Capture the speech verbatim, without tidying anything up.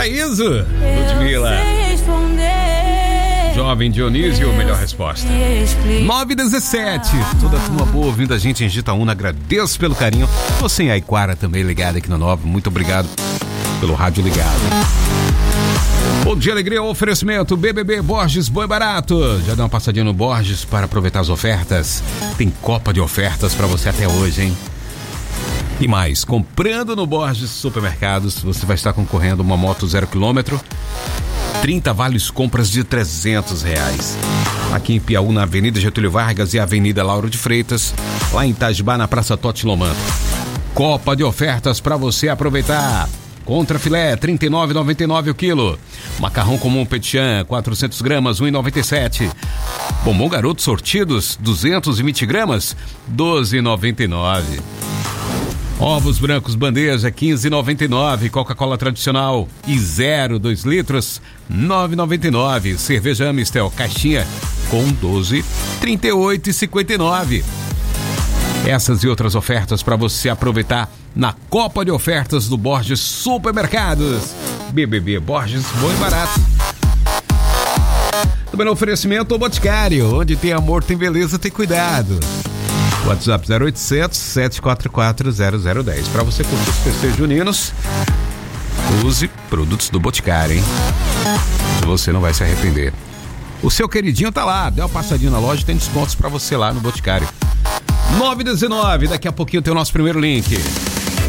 Paraíso, Ludmilla. Jovem Dionísio, melhor resposta. nove e dezessete. Toda a turma boa ouvindo a gente em Gitaúna. Agradeço pelo carinho. Você em Aiquara também ligado aqui na Nova. Muito obrigado pelo rádio ligado. Bom dia, alegria, oferecimento B B B Borges Boi Barato. Já dá uma passadinha no Borges para aproveitar as ofertas. Tem copa de ofertas para você até hoje, hein? E mais, comprando no Borges Supermercados, você vai estar concorrendo a uma moto zero quilômetro, trinta vales compras de trezentos reais. Aqui em Piauí, na Avenida Getúlio Vargas e Avenida Lauro de Freitas, lá em Itajubá, na Praça Totti Lomanto. Copa de ofertas para você aproveitar. Contra filé, trinta e nove reais e noventa e nove centavos o quilo. Macarrão comum Petian, quatrocentas gramas, um real e noventa e sete centavos. Bombom Garoto sortidos, duzentas e vinte gramas, doze reais e noventa e nove centavos. Ovos brancos bandeja, quinze reais e noventa e nove centavos. Coca-Cola tradicional e zero, dois litros, nove reais e noventa e nove centavos. Cerveja Amistel, caixinha com doze, trinta e oito reais e cinquenta e nove centavos. Essas e outras ofertas para você aproveitar na Copa de Ofertas do Borges Supermercados. B B B Borges, bom e barato. Também no oferecimento ao Boticário, onde tem amor, tem beleza, tem cuidado. WhatsApp zero oitocentos, sete quatro quatro, zero zero um zero. Para você curtir os festejos juninos, use produtos do Boticário, hein? Você não vai se arrepender. O seu queridinho tá lá, dê uma passadinha na loja, tem descontos para você lá no Boticário. nove e dezenove, daqui a pouquinho tem o nosso primeiro link.